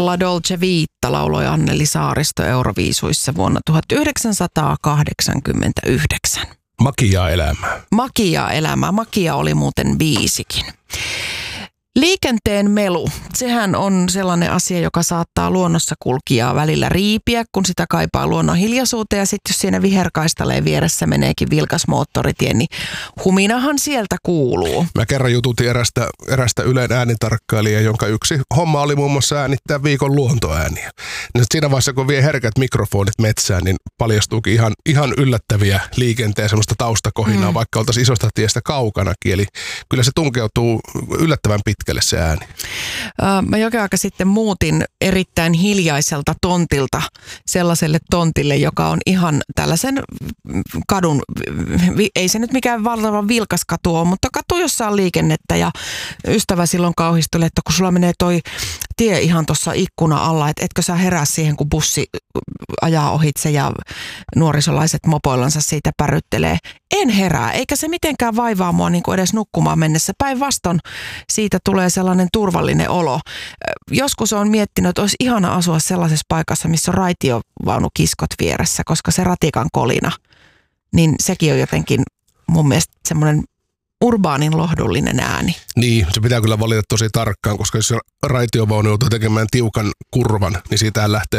La Dolce Vita lauloi Anneli Saaristo Euroviisuissa vuonna 1989. Makiaa elämää. Makiaa elämää. Makia oli muuten biisikin. Liikenteen melu, sehän on sellainen asia, joka saattaa luonnossa kulkijaa välillä riipiä, kun sitä kaipaa luonnon hiljaisuuteen. Ja sitten jos siinä viherkaistaleen vieressä meneekin vilkas moottoritie, niin huminahan sieltä kuuluu. Mä kerran jututin erästä Ylen äänitarkkailijaa, jonka yksi homma oli muun muassa äänittää viikon luontoääniä. Ja siinä vaiheessa, kun vie herkät mikrofonit metsään, niin paljastuukin ihan yllättäviä liikenteen semmoista taustakohinaa, vaikka oltaisiin isosta tiestä kaukanakin. Eli kyllä se tunkeutuu yllättävän pitkälle se ääni. Mä jokin aika sitten muutin erittäin hiljaiselta tontilta sellaiselle tontille, joka on ihan tällaisen kadun, ei se nyt mikään valtavan vilkas katu ole, mutta katu, jossa on liikennettä, ja ystävä silloin kauhistui, että kun sulla menee toi tie ihan tuossa ikkuna alla, että etkö sä herää siihen, kun bussi ajaa ohitse ja nuorisolaiset mopoillansa siitä päryttelee. En herää, eikä se mitenkään vaivaa mua niin kuin edes nukkumaan mennessä. Päinvastoin siitä tulee sellainen turvallinen olo. Joskus olen miettinyt, että olisi ihana asua sellaisessa paikassa, missä on raitiovaunukiskot vieressä, koska se ratikan kolina, niin sekin on jotenkin mun mielestä semmoinen urbaanin lohdullinen ääni. Niin, se pitää kyllä valita tosi tarkkaan, koska jos raitiovaunu joutuu tekemään tiukan kurvan, niin siitä lähtee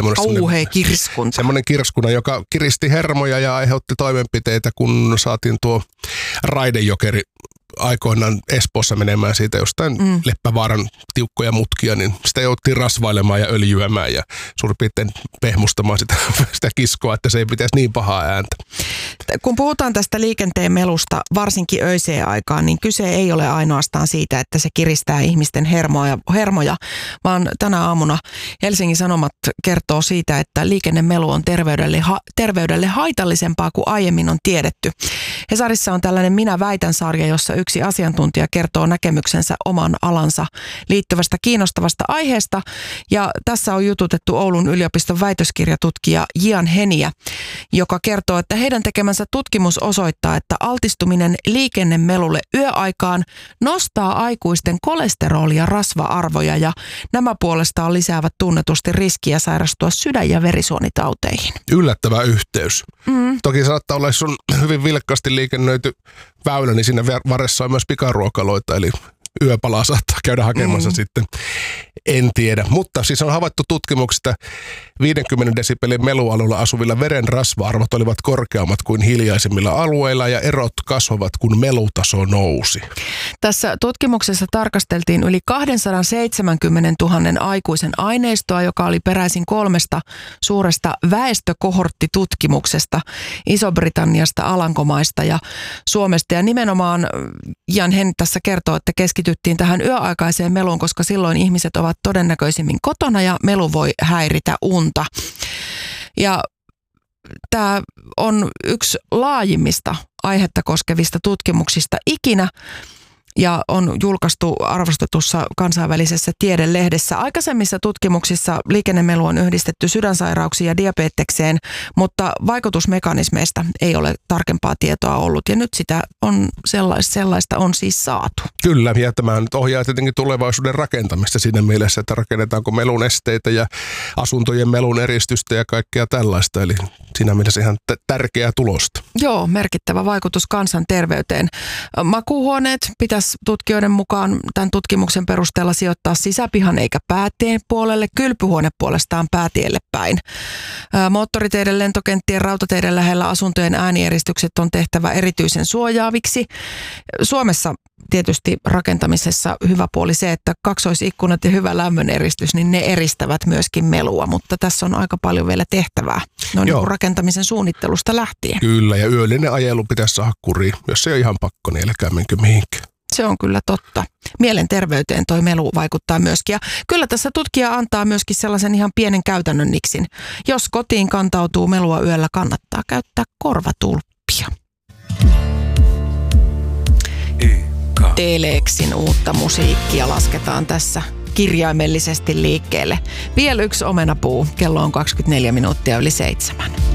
semmoinen kirskuna, joka kiristi hermoja ja aiheutti toimenpiteitä, kun saatiin tuo raidejokeri aikoinaan Espoossa menemään siitä jostain Leppävaaran tiukkoja mutkia, niin sitä jouttiin rasvailemaan ja öljyämään ja suurin piirtein pehmustamaan sitä kiskoa, että se ei pitäisi niin pahaa ääntä. Kun puhutaan tästä liikenteen melusta, varsinkin öiseen aikaan, niin kyse ei ole ainoastaan siitä, että se kiristää ihmisten hermoja, vaan tänä aamuna Helsingin Sanomat kertoo siitä, että liikennemelu on terveydelle haitallisempaa kuin aiemmin on tiedetty. Hesarissa on tällainen Minä väitän -sarja, jossa yksi asiantuntija kertoo näkemyksensä oman alansa liittyvästä kiinnostavasta aiheesta. Ja tässä on jututettu Oulun yliopiston väitöskirjatutkija Jian Heniä, joka kertoo, että heidän tekemänsä tutkimus osoittaa, että altistuminen liikennemelulle yöaikaan nostaa aikuisten kolesterol- ja rasva-arvoja, ja nämä puolestaan lisäävät tunnetusti riskiä sairastua sydän- ja verisuonitauteihin. Yllättävä yhteys. Toki saattaa olla, jos on hyvin vilkkaasti liikennöity väylä, niin siinä varressa on myös pikaruokaloita, eli yöpalaa saattaa käydä hakemassa sitten. En tiedä, mutta siis on havaittu tutkimuksista 50 desibelin melualueella asuvilla veren rasva-arvot olivat korkeammat kuin hiljaisemmilla alueilla ja erot kasvavat, kun melutaso nousi. Tässä tutkimuksessa tarkasteltiin yli 270 000 aikuisen aineistoa, joka oli peräisin 3 suuresta väestökohorttitutkimuksesta Iso-Britanniasta, Alankomaista ja Suomesta. Ja nimenomaan Jan Hen tässä kertoo, että keskityttiin tähän yöaikaiseen meluun, koska silloin ihmiset ovat todennäköisimmin kotona ja melu voi häiritä unta. Ja tämä on yksi laajimmista aihetta koskevista tutkimuksista ikinä ja on julkaistu arvostetussa kansainvälisessä tiedelehdessä. Aikaisemmissa tutkimuksissa liikennemelu on yhdistetty sydänsairauksiin ja diabetekseen, mutta vaikutusmekanismeista ei ole tarkempaa tietoa ollut, ja nyt sitä on sellaista on siis saatu. Kyllä, ja tämä nyt ohjaa tietenkin tulevaisuuden rakentamista siinä mielessä, että rakennetaanko melun esteitä ja asuntojen melun eristystä ja kaikkea tällaista, eli siinä mielessä ihan tärkeää tulosta. Joo, merkittävä vaikutus kansanterveyteen. Makuuhuoneet pitäisi tutkijoiden mukaan tämän tutkimuksen perusteella sijoittaa sisäpihan eikä päätien puolelle, kylpyhuone puolestaan päätielle päin. Moottoriteiden, lentokenttien, rautateiden lähellä asuntojen äänieristykset on tehtävä erityisen suojaaviksi. Suomessa tietysti rakentamisessa hyvä puoli se, että kaksoisikkunat ja hyvä lämmöneristys, niin ne eristävät myöskin melua, mutta tässä on aika paljon vielä tehtävää. No niin kuin rakentamisen suunnittelusta lähtien. Kyllä, ja yöllinen ajelu pitäisi saada kuriin. Jos se on ihan pakko, niin älkää menkö mihinkään. Se on kyllä totta. Mielenterveyteen toi melu vaikuttaa myöskin. Ja kyllä tässä tutkija antaa myöskin sellaisen ihan pienen käytännön niksin. Jos kotiin kantautuu melua yöllä, kannattaa käyttää korvatulppia. Telexin uutta musiikkia lasketaan tässä kirjaimellisesti liikkeelle. Vielä yksi omenapuu. Kello on 24 minuuttia yli 7.